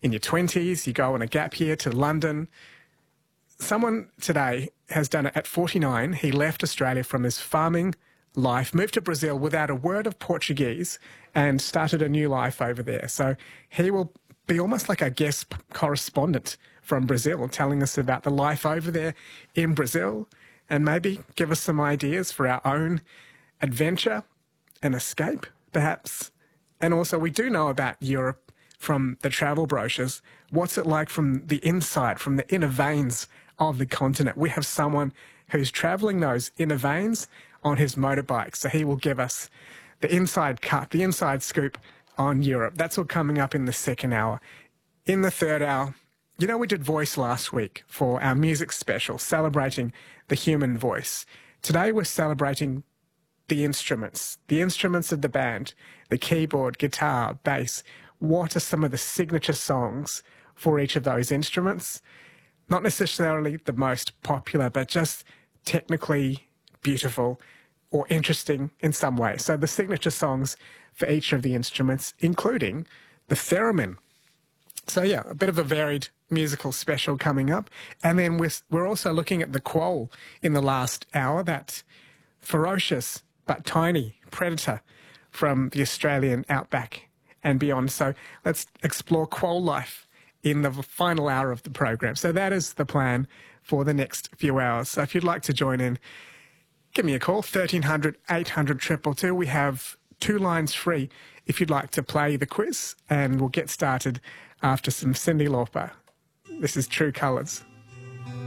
in your 20s, you go on a gap year to London. Someone today has done it at 49. He left Australia from his farming life, moved to Brazil without a word of Portuguese, and started a new life over there. So he will be almost like a guest correspondent from Brazil, telling us about the life over there in Brazil, and maybe give us some ideas for our own adventure and escape, perhaps. And also, we do know about Europe from the travel brochures. What's it like from the inside, from the inner veins of the continent? We have someone who's travelling those inner veins on his motorbike, so he will give us the inside cut, the inside scoop on Europe. That's all coming up in the second hour. In the third hour, you know, we did Voice last week for our music special, celebrating the human voice. Today we're celebrating the instruments of the band, the keyboard, guitar, bass. What are some of the signature songs for each of those instruments? Not necessarily the most popular, but just technically beautiful or interesting in some way. So the signature songs for each of the instruments, including the theremin. So yeah, a bit of a varied musical special coming up. And then we're also looking at the quoll in the last hour, that ferocious but tiny predator from the Australian outback and beyond. So let's explore quoll life in the final hour of the program. So that is the plan for the next few hours. So if you'd like to join in, give me a call, 1300 800 222. We have 2 lines free if you'd like to play the quiz, and we'll get started after some Cyndi Lauper. This is True Colours.